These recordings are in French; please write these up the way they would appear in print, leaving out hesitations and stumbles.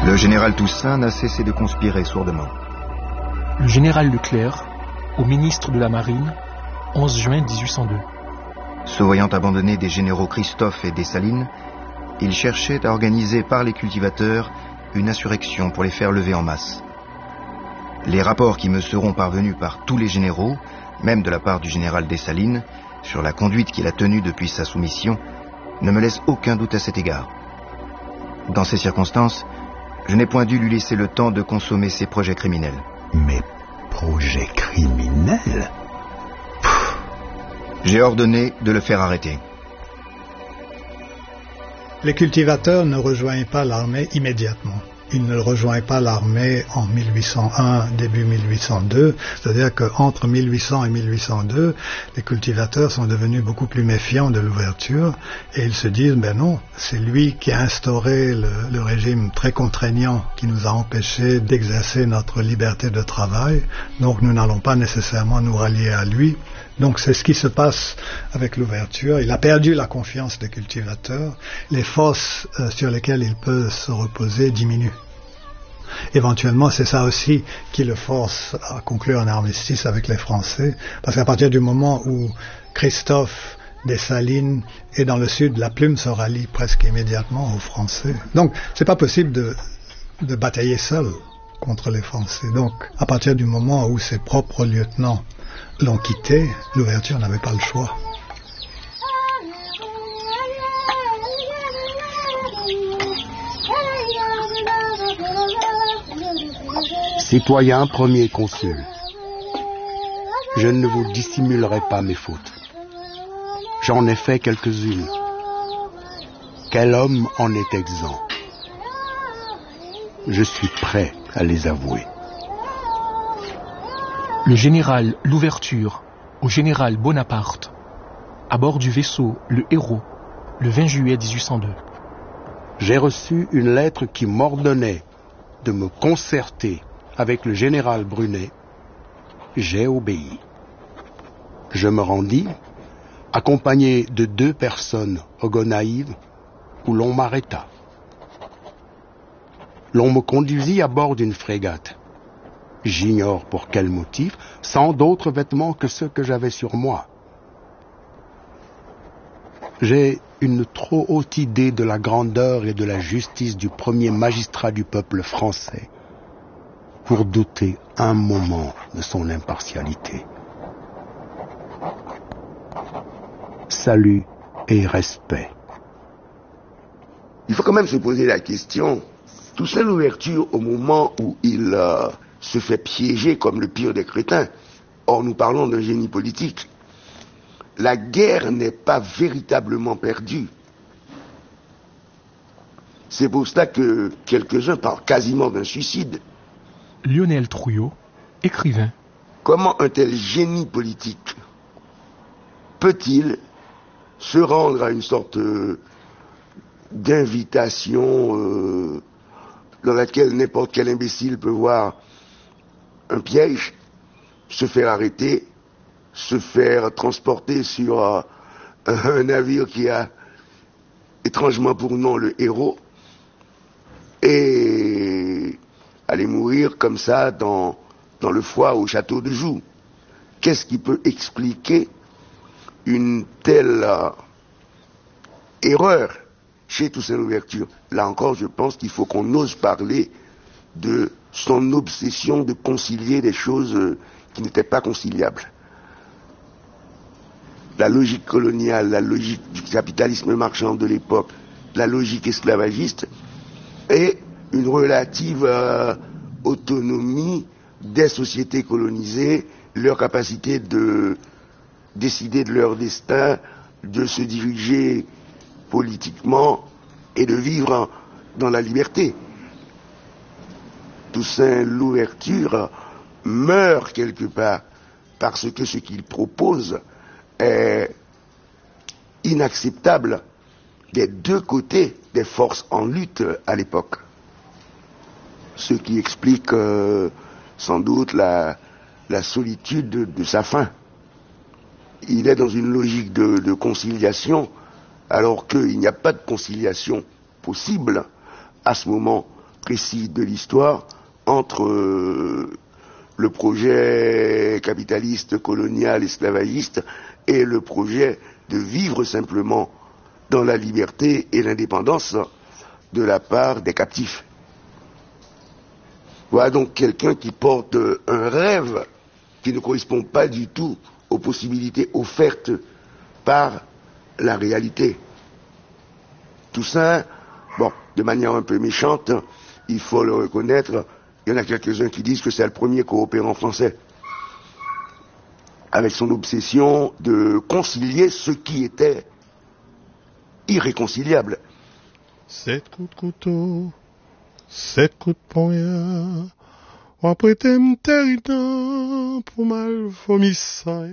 Le général Toussaint n'a cessé de conspirer sourdement. Le général Leclerc, au ministre de la Marine, 11 juin 1802. Se voyant abandonné des généraux Christophe et Dessalines, il cherchait à organiser par les cultivateurs une insurrection pour les faire lever en masse. Les rapports qui me seront parvenus par tous les généraux, même de la part du général Dessalines, sur la conduite qu'il a tenue depuis sa soumission, ne me laissent aucun doute à cet égard. Dans ces circonstances, je n'ai point dû lui laisser le temps de consommer ses projets criminels. Mes projets criminels? J'ai ordonné de le faire arrêter. Les cultivateurs ne rejoignent pas l'armée immédiatement. Ils ne rejoignent pas l'armée en 1801, début 1802. C'est-à-dire qu'entre 1800 et 1802, les cultivateurs sont devenus beaucoup plus méfiants de l'ouverture et ils se disent, ben non, c'est lui qui a instauré le régime très contraignant qui nous a empêchés d'exercer notre liberté de travail. Donc nous n'allons pas nécessairement nous rallier à lui. Donc c'est ce qui se passe avec l'ouverture. Il a perdu la confiance des cultivateurs. Les forces sur lesquelles il peut se reposer diminuent. Éventuellement, c'est ça aussi qui le force à conclure un armistice avec les Français. Parce qu'à partir du moment où Christophe Dessalines est dans le sud, la Plume se rallie presque immédiatement aux Français. Donc c'est pas possible de batailler seul contre les Français. Donc à partir du moment où ses propres lieutenants l'ont quitté, l'ouverture n'avait pas le choix. Citoyen premier consul, je ne vous dissimulerai pas mes fautes. J'en ai fait quelques-unes. Quel homme en est exempt? Je suis prêt à les avouer. Le général Louverture au général Bonaparte, à bord du vaisseau Le Héros, le 20 juillet 1802. J'ai reçu une lettre qui m'ordonnait de me concerter avec le général Brunet. J'ai obéi. Je me rendis, accompagné de 2 personnes au Gonaïves, où l'on m'arrêta. L'on me conduisit à bord d'une frégate. J'ignore pour quel motif, sans d'autres vêtements que ceux que j'avais sur moi. J'ai une trop haute idée de la grandeur et de la justice du premier magistrat du peuple français pour douter un moment de son impartialité. Salut et respect. Il faut quand même se poser la question, Toussaint Louverture, au moment où il se fait piéger comme le pire des crétins, or nous parlons d'un génie politique, la guerre n'est pas véritablement perdue. C'est pour cela que quelques-uns parlent quasiment d'un suicide. Lionel Trouillot, écrivain. Comment un tel génie politique peut-il se rendre à une sorte d'invitation dans laquelle n'importe quel imbécile peut voir un piège, se faire arrêter, se faire transporter sur un navire qui a étrangement pour nom le Héros et aller mourir comme ça dans le foie au château de Joux. Qu'est-ce qui peut expliquer une telle erreur chez Toussaint Louverture? Là encore, je pense qu'il faut qu'on ose parler de son obsession de concilier des choses qui n'étaient pas conciliables. La logique coloniale, la logique du capitalisme marchand de l'époque, la logique esclavagiste et une relative autonomie des sociétés colonisées, leur capacité de décider de leur destin, de se diriger politiquement et de vivre dans la liberté. Toussaint Louverture meurt quelque part parce que ce qu'il propose est inacceptable des deux côtés des forces en lutte à l'époque. Ce qui explique sans doute la solitude de sa fin. Il est dans une logique de conciliation, alors qu'il n'y a pas de conciliation possible à ce moment précis de l'histoire entre le projet capitaliste, colonial, esclavagiste et le projet de vivre simplement dans la liberté et l'indépendance de la part des captifs. Voilà donc quelqu'un qui porte un rêve qui ne correspond pas du tout aux possibilités offertes par la réalité. Toussaint, bon, de manière un peu méchante, il faut le reconnaître, il y en a quelques-uns qui disent que c'est le premier coopérant français, avec son obsession de concilier ce qui était irréconciliable. 7 coups de couteau, 7 coups de poignard, ou après t'es m'territant pour mal vomissant.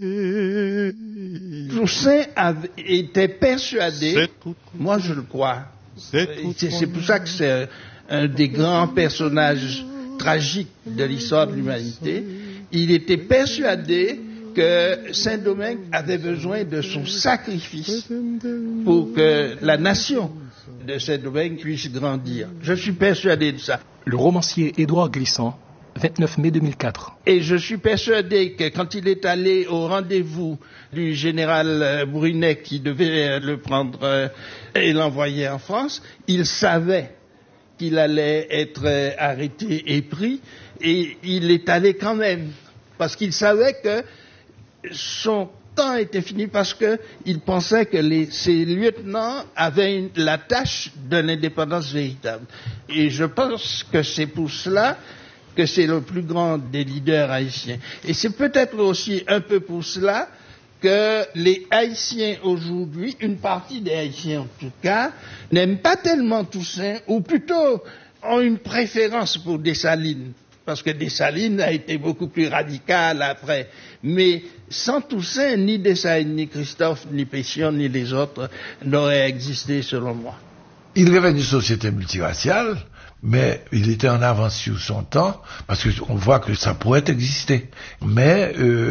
Toussaint était persuadé, moi je le crois, c'est pour ça que c'est un des grands personnages tragiques de l'histoire de l'humanité. Il était persuadé que Saint-Domingue avait besoin de son sacrifice pour que la nation de Saint-Domingue puisse grandir. Je suis persuadé de ça. Le romancier Édouard Glissant, 29 mai 2004. Et je suis persuadé que quand il est allé au rendez-vous du général Brunet qui devait le prendre et l'envoyer en France, il savait qu'il allait être arrêté et pris, et il est allé quand même, parce qu'il savait que son temps était fini, parce qu'il pensait que ses lieutenants avaient la tâche de l'indépendance véritable. Et je pense que c'est pour cela que c'est le plus grand des leaders haïtiens. Et c'est peut-être aussi un peu pour cela que les Haïtiens aujourd'hui, une partie des Haïtiens en tout cas, n'aiment pas tellement Toussaint, ou plutôt ont une préférence pour Dessalines, parce que Dessalines a été beaucoup plus radical après. Mais sans Toussaint, ni Dessalines, ni Christophe, ni Pétion, ni les autres n'auraient existé selon moi. Il rêvait d'une société multiraciale, mais il était en avance sur son temps, parce qu'on voit que ça pourrait exister. Mais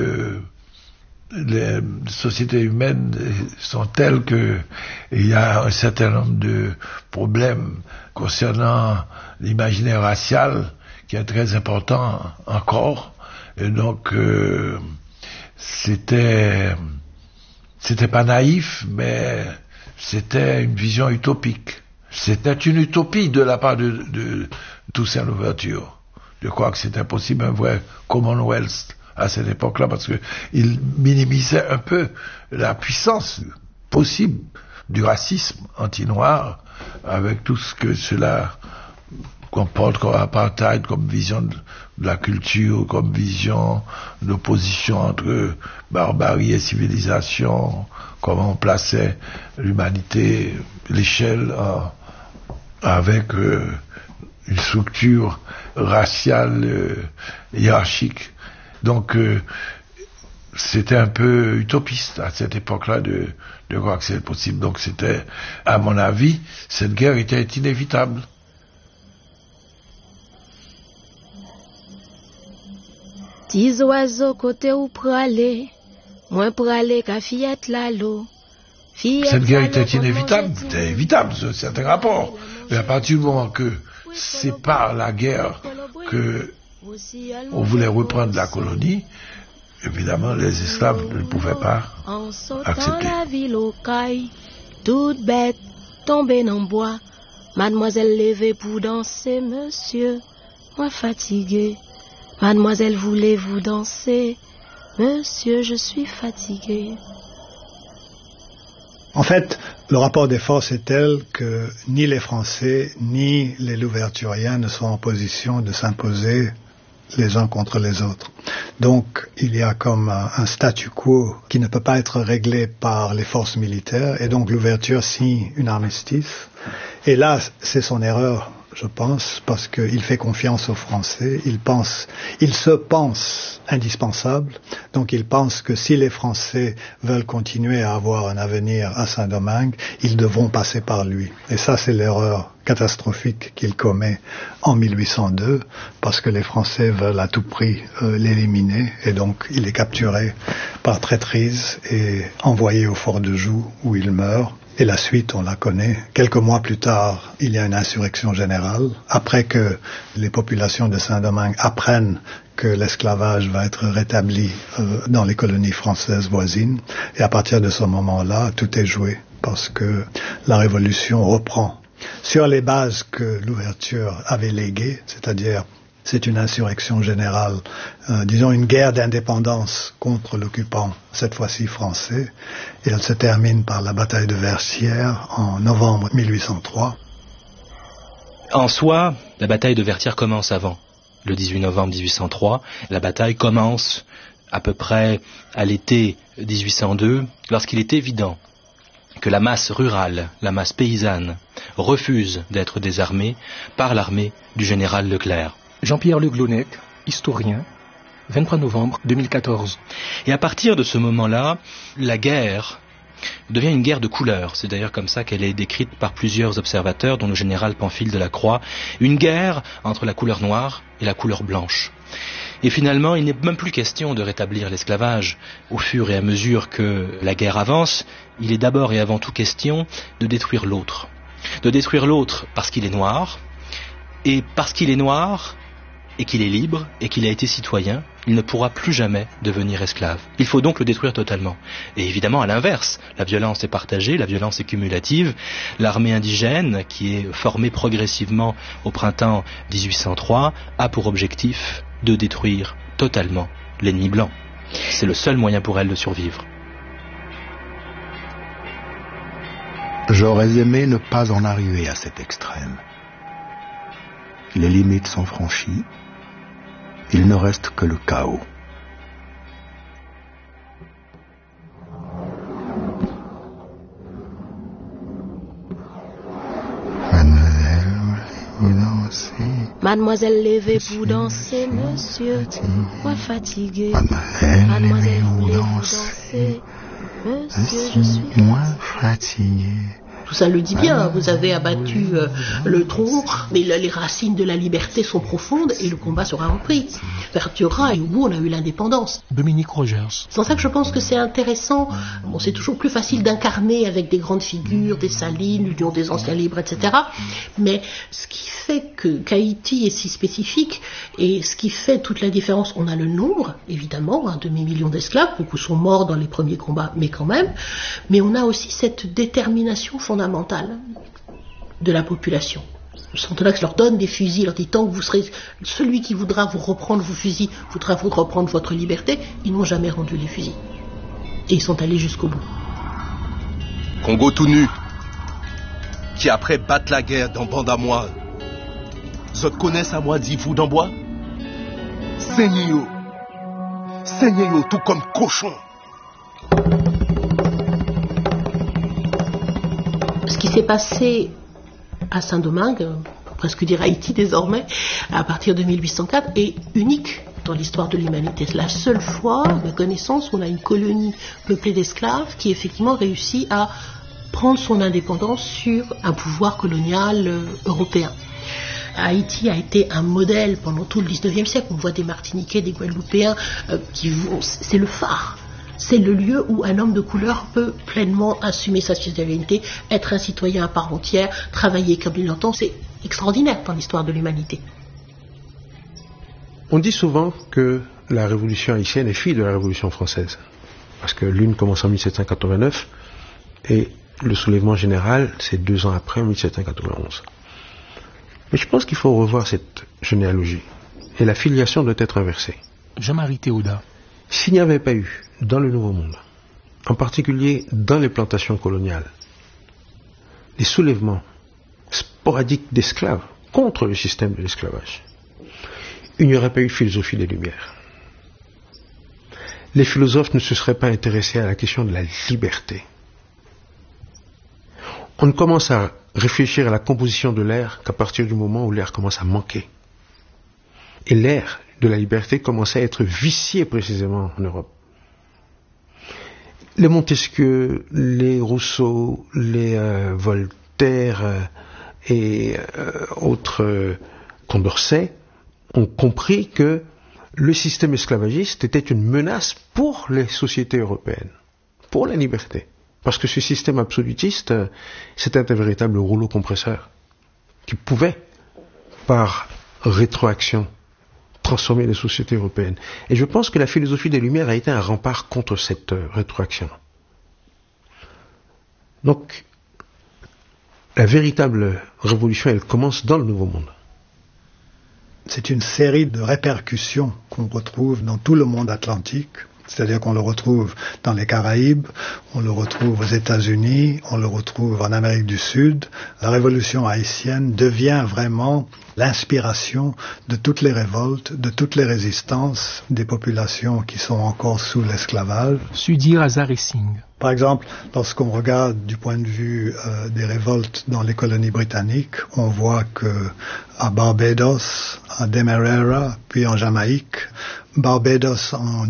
les sociétés humaines sont telles que il y a un certain nombre de problèmes concernant l'imaginaire racial qui est très important encore. Et donc c'était pas naïf, mais c'était une vision utopique. C'était une utopie de la part de Toussaint Louverture. Je crois que c'était possible un vrai Commonwealth à cette époque-là, parce que il minimisait un peu la puissance possible du racisme anti-noir, avec tout ce que cela comporte comme apartheid, comme vision de la culture, comme vision d'opposition entre barbarie et civilisation, comment on plaçait l'humanité, l'échelle avec une structure raciale hiérarchique. Donc c'était un peu utopiste à cette époque-là de croire que c'est possible. Donc c'était, à mon avis, cette guerre était inévitable. Dix oiseaux côté où pralé, moins pralé qu'à fillette la l'eau. Cette guerre était inévitable, c'était évitable, c'est un rapport. Mais à partir du moment que c'est par la guerre que on voulait reprendre la colonie, évidemment les esclaves ne pouvaient pas accepter. La ville au caille, toute bête, tombée dans le bois. Mademoiselle levée pour danser, monsieur, moi fatigué. Mademoiselle, voulez-vous danser? Monsieur, je suis fatigué. En fait, le rapport des forces est tel que ni les Français ni les Louverturiens ne sont en position de s'imposer les uns contre les autres. Donc, il y a comme un statu quo qui ne peut pas être réglé par les forces militaires, et donc l'ouverture signe une armistice. Et là, c'est son erreur, je pense, parce qu'il fait confiance aux Français, il se pense indispensable, donc il pense que si les Français veulent continuer à avoir un avenir à Saint-Domingue, ils devront passer par lui. Et ça, c'est l'erreur catastrophique qu'il commet en 1802, parce que les Français veulent à tout prix l'éliminer, et donc il est capturé par traîtrise et envoyé au fort de Joux, où il meurt. Et la suite, on la connaît. Quelques mois plus tard, il y a une insurrection générale. Après que les populations de Saint-Domingue apprennent que l'esclavage va être rétabli dans les colonies françaises voisines. Et à partir de ce moment-là, tout est joué parce que la révolution reprend sur les bases que l'ouverture avait léguées, c'est-à-dire c'est une insurrection générale, disons une guerre d'indépendance contre l'occupant, cette fois-ci français, et elle se termine par la bataille de Vertières en novembre 1803. En soi, la bataille de Vertières commence avant, le 18 novembre 1803. La bataille commence à peu près à l'été 1802, lorsqu'il est évident que la masse rurale, la masse paysanne, refuse d'être désarmée par l'armée du général Leclerc. Jean-Pierre Le Glonec, historien, 23 novembre 2014. Et à partir de ce moment-là, la guerre devient une guerre de couleurs. C'est d'ailleurs comme ça qu'elle est décrite par plusieurs observateurs, dont le général Pamphile de la Croix. Une guerre entre la couleur noire et la couleur blanche. Et finalement, il n'est même plus question de rétablir l'esclavage. Au fur et à mesure que la guerre avance, il est d'abord et avant tout question de détruire l'autre. De détruire l'autre parce qu'il est noir, et parce qu'il est noir, et qu'il est libre, et qu'il a été citoyen, il ne pourra plus jamais devenir esclave. Il faut donc le détruire totalement. Et évidemment, à l'inverse, la violence est partagée, la violence est cumulative. L'armée indigène, qui est formée progressivement au printemps 1803, a pour objectif de détruire totalement l'ennemi blanc. C'est le seul moyen pour elle de survivre. J'aurais aimé ne pas en arriver à cet extrême. Les limites sont franchies. Il ne reste que le chaos. Mademoiselle, levez pour danser, monsieur. Moi fatigué. Mademoiselle, voulez-vous danser? Monsieur, je suis fatigué. Tout ça le dit bien, vous avez abattu le tronc, mais les racines de la liberté sont profondes et le combat sera repris. Vertuera et au bout on a eu l'indépendance. Dominique Rogers. C'est pour ça que je pense que c'est intéressant. Bon, c'est toujours plus facile d'incarner avec des grandes figures, des Salines, l'Union des anciens libres, etc. Mais ce qui fait qu'Haïti est si spécifique et ce qui fait toute la différence, on a le nombre, évidemment, un demi-million d'esclaves, beaucoup sont morts dans les premiers combats, mais quand même. Mais on a aussi cette détermination fondamentale de la population. Ce sont là que je leur donne des fusils, leur dit tant que vous serez celui qui voudra vous reprendre vos fusils, voudra vous reprendre votre liberté, ils n'ont jamais rendu les fusils. Et ils sont allés jusqu'au bout. Congo tout nu, qui après battre la guerre dans bande à moi, zot connaissent à moi dit vous d'en bois? Seignez-yo tout comme cochon. Ce qui s'est passé à Saint-Domingue, pour presque dire Haïti désormais, à partir de 1804, est unique dans l'histoire de l'humanité. C'est la seule fois, à ma connaissance, où on a une colonie peuplée d'esclaves qui effectivement réussit à prendre son indépendance sur un pouvoir colonial européen. Haïti a été un modèle pendant tout le 19e siècle. On voit des Martiniquais, des Guadeloupéens c'est le phare. C'est le lieu où un homme de couleur peut pleinement assumer sa citoyenneté, être un citoyen à part entière, travailler comme il l'entend. C'est extraordinaire dans l'histoire de l'humanité. On dit souvent que la révolution haïtienne est fille de la révolution française. Parce que l'une commence en 1789 et le soulèvement général, c'est 2 ans après, en 1791. Mais je pense qu'il faut revoir cette généalogie. Et la filiation doit être inversée. Jean-Marie Théodat. S'il n'y avait pas eu, dans le Nouveau Monde, en particulier dans les plantations coloniales, les soulèvements sporadiques d'esclaves contre le système de l'esclavage, il n'y aurait pas eu philosophie des Lumières. Les philosophes ne se seraient pas intéressés à la question de la liberté. On ne commence à réfléchir à la composition de l'air qu'à partir du moment où l'air commence à manquer. Et l'air de la liberté commençait à être vicié précisément en Europe. Les Montesquieu, les Rousseau, les Voltaire et autres Condorcet ont compris que le système esclavagiste était une menace pour les sociétés européennes, pour la liberté, Parce que ce système absolutiste, c'était un véritable rouleau compresseur qui pouvait, par rétroaction, transformer les sociétés européennes. Et je pense que la philosophie des Lumières a été un rempart contre cette rétroaction. Donc, la véritable révolution, elle commence dans le Nouveau Monde. C'est une série de répercussions qu'on retrouve dans tout le monde atlantique. C'est-à-dire qu'on le retrouve dans les Caraïbes, on le retrouve aux États-Unis, on le retrouve en Amérique du Sud. La révolution haïtienne devient vraiment l'inspiration de toutes les révoltes, de toutes les résistances des populations qui sont encore sous l'esclavage. Sudi Razar et Singh. Par exemple, lorsqu'on regarde du point de vue des révoltes dans les colonies britanniques, on voit que à Barbados, à Demerara, puis en Jamaïque, Barbados en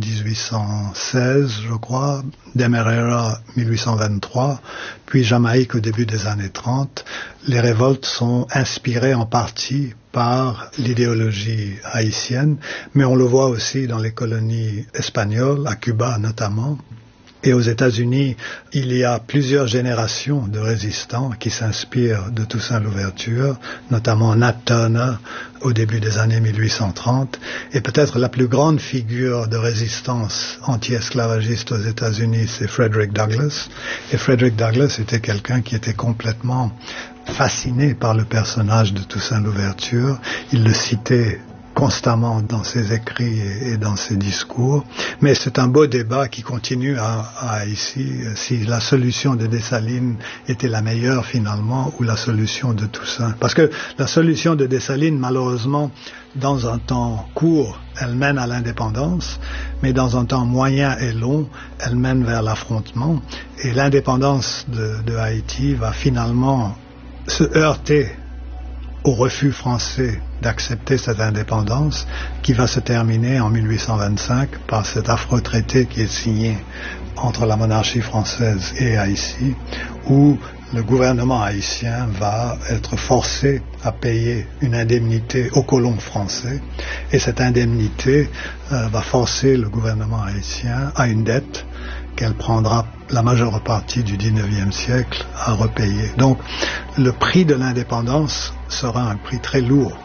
1816, je crois, Demerara 1823, puis Jamaïque au début des années 30, les révoltes sont inspirées en partie par l'idéologie haïtienne, mais on le voit aussi dans les colonies espagnoles, à Cuba notamment. Et aux États-Unis, il y a plusieurs générations de résistants qui s'inspirent de Toussaint Louverture, notamment Nat Turner au début des années 1830. Et peut-être la plus grande figure de résistance anti-esclavagiste aux États-Unis, c'est Frederick Douglass. Et Frederick Douglass était quelqu'un qui était complètement fasciné par le personnage de Toussaint Louverture. Il le citait constamment dans ses écrits et dans ses discours. Mais c'est un beau débat qui continue ici, si la solution de Dessalines était la meilleure finalement ou la solution de Toussaint. Parce que la solution de Dessalines, malheureusement, dans un temps court, elle mène à l'indépendance, mais dans un temps moyen et long, elle mène vers l'affrontement. Et l'indépendance de Haïti va finalement se heurter au refus français d'accepter cette indépendance qui va se terminer en 1825 par cet affreux traité qui est signé entre la monarchie française et Haïti, où le gouvernement haïtien va être forcé à payer une indemnité aux colons français, et cette indemnité va forcer le gouvernement haïtien à une dette qu'elle prendra la majeure partie du XIXe siècle à repayer. Donc, le prix de l'indépendance sera un prix très lourd.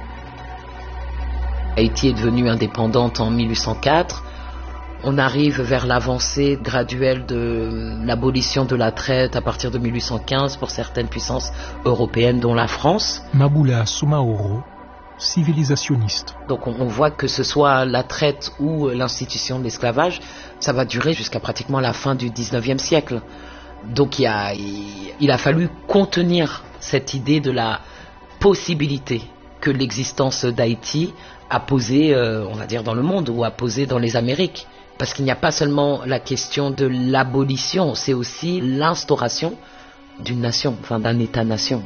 Haïti est devenue indépendante en 1804. On arrive vers l'avancée graduelle de l'abolition de la traite à partir de 1815 pour certaines puissances européennes, dont la France. Maboula Soumaoro, civilisationniste. Donc on voit que ce soit la traite ou l'institution de l'esclavage, ça va durer jusqu'à pratiquement la fin du XIXe siècle. Donc il a fallu contenir cette idée de la possibilité que l'existence d'Haïti a posée, on va dire, dans le monde, ou a posée dans les Amériques. Parce qu'il n'y a pas seulement la question de l'abolition, c'est aussi l'instauration d'une nation, enfin d'un État-nation.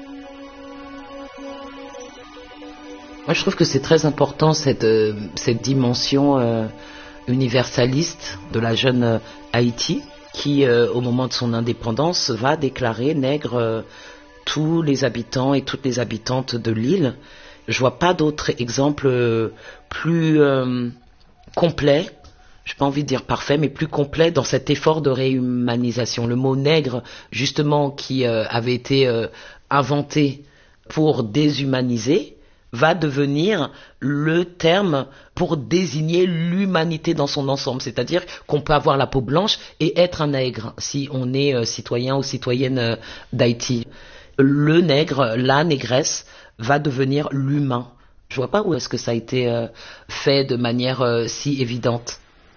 Moi, je trouve que c'est très important cette dimension universaliste de la jeune Haïti, qui, au moment de son indépendance, va déclarer nègre tous les habitants et toutes les habitantes de l'île. Je vois pas d'autres exemples plus complets. Je n'ai pas envie de dire parfait, mais plus complet dans cet effort de réhumanisation. Le mot nègre, justement, qui avait été inventé pour déshumaniser, va devenir le terme pour désigner l'humanité dans son ensemble. C'est-à-dire qu'on peut avoir la peau blanche et être un nègre si on est citoyen ou citoyenne d'Haïti. Le nègre, la négresse, va devenir l'humain. Je vois pas où est-ce que ça a été fait de manière si évidente.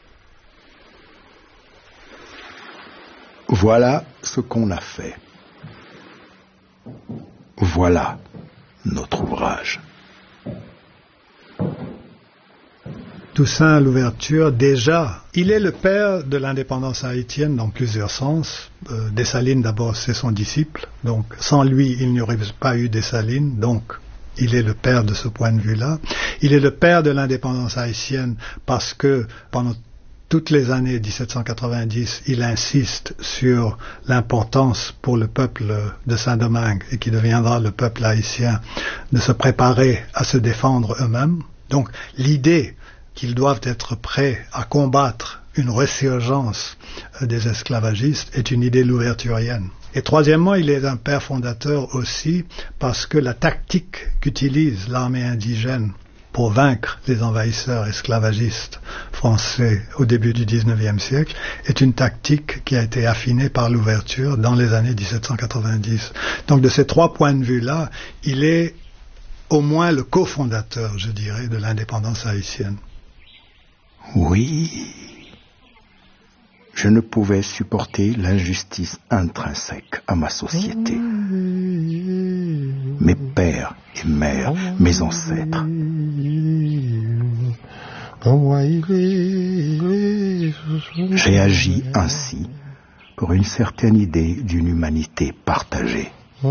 Voilà ce qu'on a fait. Voilà notre ouvrage. Toussaint Louverture, déjà, il est le père de l'indépendance haïtienne dans plusieurs sens. Dessalines, d'abord, c'est son disciple. Donc, sans lui, il n'y aurait pas eu Dessalines. Donc, il est le père de ce point de vue-là. Il est le père de l'indépendance haïtienne parce que pendant toutes les années 1790, il insiste sur l'importance pour le peuple de Saint-Domingue, et qui deviendra le peuple haïtien, de se préparer à se défendre eux-mêmes. Donc l'idée qu'ils doivent être prêts à combattre une résurgence des esclavagistes est une idée louverturienne. Et troisièmement, il est un père fondateur aussi parce que la tactique qu'utilise l'armée indigène pour vaincre les envahisseurs esclavagistes français au début du XIXe siècle est une tactique qui a été affinée par l'ouverture dans les années 1790. Donc de ces trois points de vue-là, il est au moins le cofondateur, je dirais, de l'indépendance haïtienne. Oui, je ne pouvais supporter l'injustice intrinsèque à ma société. Mes pères et mères, mes ancêtres. J'ai agi ainsi pour une certaine idée d'une humanité partagée.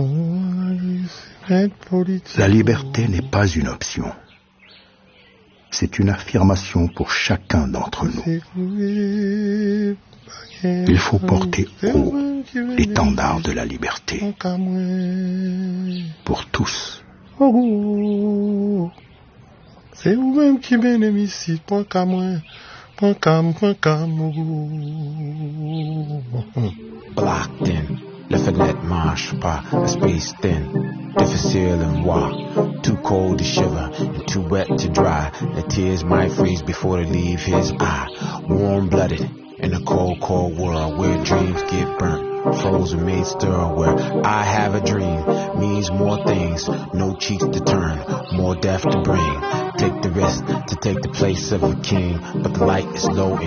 La liberté n'est pas une option. C'est une affirmation pour chacun d'entre nous. Il faut porter haut l'étendard de la liberté. Pour tous. C'est vous-même qui m'aimez ici, point qu'à moi. Blocked in, le fenêtre marche pas, a space thin, difficile and moi, too cold to shiver and too wet to dry. The tears might freeze before they leave his eye. Warm-blooded in a cold, cold world where dreams get burnt. Frozen made stir where I have a dream means more things, no cheeks to turn, more death to bring. Take the risk to take the place of a king, but the light is low.